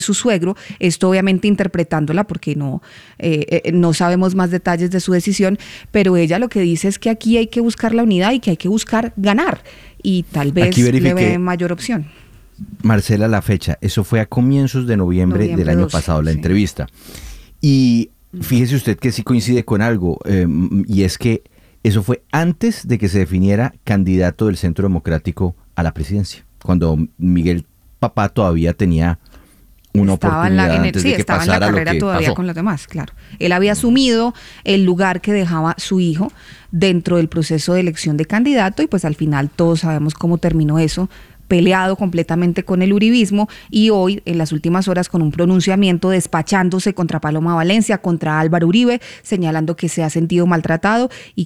su suegro, esto obviamente interpretándola porque no sabemos más detalles de su decisión, pero ella lo que dice es que aquí hay que buscar la unidad y que hay que buscar ganar y tal vez le ve mayor opción. Marcela, la fecha, eso fue a comienzos de noviembre del año 12, pasado, la entrevista. Y fíjese usted que sí coincide con algo, y es que eso fue antes de que se definiera candidato del Centro Democrático a la presidencia, cuando Miguel Papá todavía tenía una oportunidad antes de que pasara estaba en la carrera todavía pasó. Con los demás, claro. Él había asumido el lugar que dejaba su hijo dentro del proceso de elección de candidato y pues al final todos sabemos cómo terminó eso, peleado completamente con el uribismo y hoy en las últimas horas con un pronunciamiento despachándose contra Paloma Valencia, contra Álvaro Uribe, señalando que se ha sentido maltratado y